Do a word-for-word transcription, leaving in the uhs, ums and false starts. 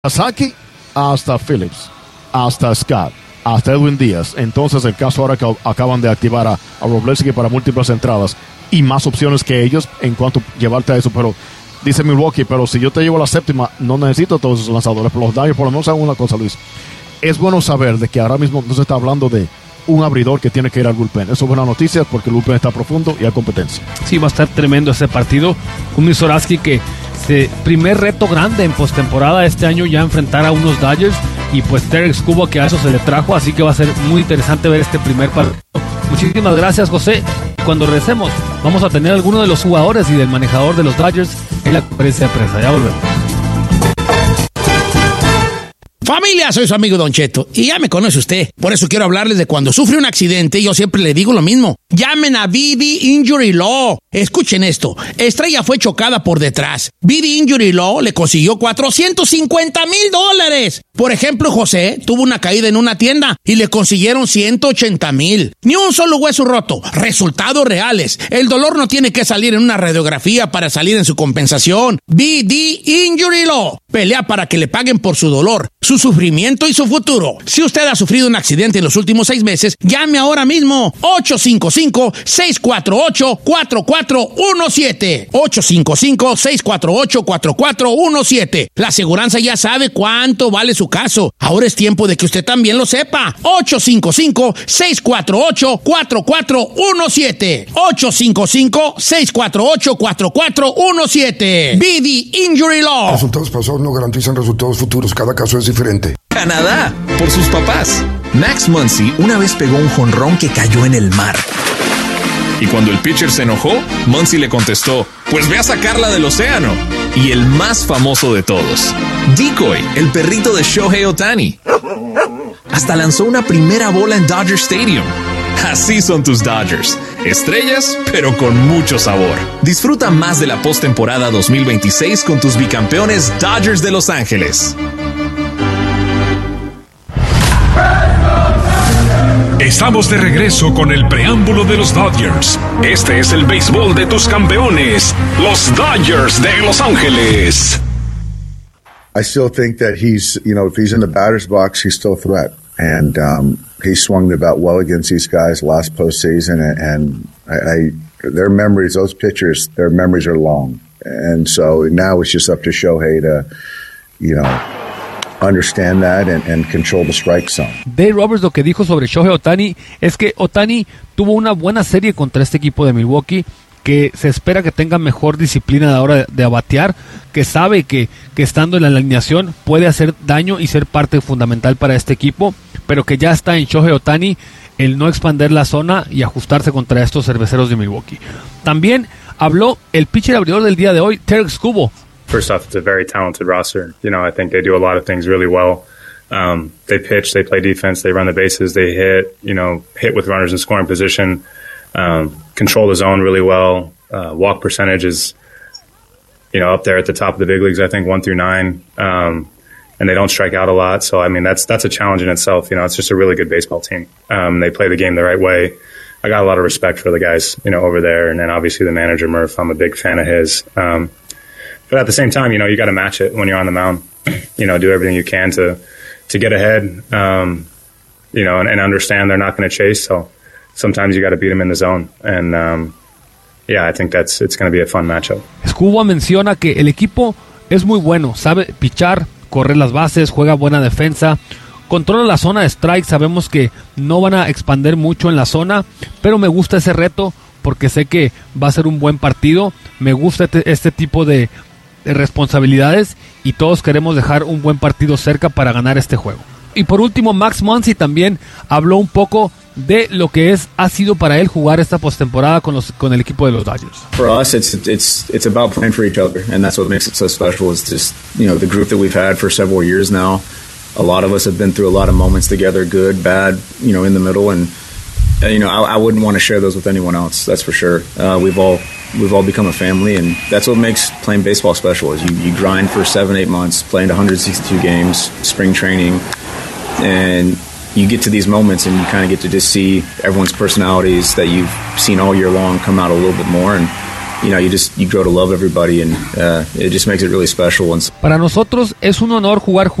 Saki hasta Phillips, hasta Scott, hasta Edwin Díaz. Entonces el caso ahora que acaban de activar a, a Wroblewski para múltiples entradas y más opciones que ellos en cuanto a llevarte a eso. Pero dice Milwaukee, pero si yo te llevo a la séptima, no necesito todos esos lanzadores. Pero los Dodgers por lo menos hagan una cosa, Luis. Es bueno saber de que ahora mismo no se está hablando de un abridor que tiene que ir al bullpen. Eso es buena noticia porque el bullpen está profundo y hay competencia. Sí, va a estar tremendo ese partido. Un Mizoraski que se, primer reto grande en postemporada este año, ya enfrentar a unos Dodgers, y pues Tarik Skubal, que a eso se le trajo, así que va a ser muy interesante ver este primer partido. Muchísimas gracias, José. Cuando regresemos vamos a tener a alguno de los jugadores y del manejador de los Dodgers en la conferencia de prensa. Ya volvemos. Familia, soy su amigo Don Cheto y ya me conoce usted. Por eso quiero hablarles de cuando sufre un accidente. Yo siempre le digo lo mismo. Llamen a B D Injury Law. Escuchen esto. Estrella fue chocada por detrás. B D Injury Law le consiguió cuatrocientos cincuenta mil dólares. Por ejemplo, José tuvo una caída en una tienda y le consiguieron ciento ochenta mil. Ni un solo hueso roto. Resultados reales. El dolor no tiene que salir en una radiografía para salir en su compensación. B D Injury Law pelea para que le paguen por su dolor, su sufrimiento y su futuro. Si usted ha sufrido un accidente en los últimos seis meses, llame ahora mismo. ocho cinco cinco, seis cuatro ocho, cuatro cuatro uno siete. ocho cinco cinco, seis cuatro ocho, cuatro cuatro uno siete. La aseguranza ya sabe cuánto vale su caso. Ahora es tiempo de que usted también lo sepa. ocho cinco cinco, seis cuatro ocho, cuatro cuatro uno siete. ocho cinco cinco, seis cuatro ocho, cuatro cuatro uno siete. B D Injury Law. Resultados pasados no garantizan resultados futuros. Cada caso es diferente. Canadá, por sus papás. Max Muncy una vez pegó un jonrón que cayó en el mar. Y cuando el pitcher se enojó, Muncy le contestó, pues ve a sacarla del océano. Y el más famoso de todos, Decoy, el perrito de Shohei Ohtani. Hasta lanzó una primera bola en Dodger Stadium. Así son tus Dodgers. Estrellas, pero con mucho sabor. Disfruta más de la postemporada dos mil veintiséis con tus bicampeones Dodgers de Los Ángeles. Estamos de regreso con el preámbulo de los Dodgers. Este es el béisbol de tus campeones, los Dodgers de Los Ángeles. I still think that he's, you know, if he's in the batter's box, he's still a threat. And um, he swung the bat well against these guys last postseason. And, and I, I, their memories, those pitchers, their memories are long. And so now it's just up to Shohei to, you know, understand that and, and control the strike zone. Dave Roberts lo que dijo sobre Shohei Ohtani es que Ohtani tuvo una buena serie contra este equipo de Milwaukee, que se espera que tenga mejor disciplina a la hora de, de abatear, que sabe que, que estando en la alineación puede hacer daño y ser parte fundamental para este equipo, pero que ya está en Shohei Ohtani el no expandir la zona y ajustarse contra estos cerveceros de Milwaukee. También habló el pitcher abridor del día de hoy, Tarik Skubal. First off, it's a very talented roster. You know, I think they do a lot of things really well. Um, they pitch, they play defense, they run the bases, they hit, you know, hit with runners in scoring position, um, control the zone really well. Uh, walk percentage is, you know, up there at the top of the big leagues, I think, one through nine. Um, and they don't strike out a lot. So, I mean, that's that's a challenge in itself. You know, it's just a really good baseball team. Um, they play the game the right way. I got a lot of respect for the guys, you know, over there. And then obviously the manager, Murph, I'm a big fan of his. Um, But at the same time, you know, you got to match it when you're on the mound. You know, do everything you can to to get ahead, um, you know, and, and understand they're not going to chase. So sometimes you got to beat them in the zone. And, um, yeah, I think that's it's going to be a fun matchup. Skubal menciona que el equipo es muy bueno, sabe pichar, correr las bases, juega buena defensa, controla la zona de strike. Sabemos que no van a expandir mucho en la zona, pero me gusta ese reto porque sé que va a ser un buen partido. Me gusta este, este tipo de de responsabilidades y todos queremos dejar un buen partido cerca para ganar este juego. Y por último, Max Muncy también habló un poco de lo que es ha sido para él jugar esta postemporada con los con el equipo de los Dodgers. For us, it's it's it's about playing for each other, and that's what makes it so special. Is just, you know, the group that we've had for several years now. A lot of us have been through a lot of moments together, good, bad, you know, in the middle, and uh, you know, I, I wouldn't want to share those with anyone else. That's for sure. Uh, we've all We've all become a family, and that's what makes playing baseball special. Is you, you grind for seven, eight months, playing one hundred sixty-two games, spring training, and you get to these moments, and you kind of get to just see everyone's personalities that you've seen all year long come out a little bit more. And you know, you just you grow to love everybody, and uh, it just makes it really special. And para nosotros es un honor jugar juntos.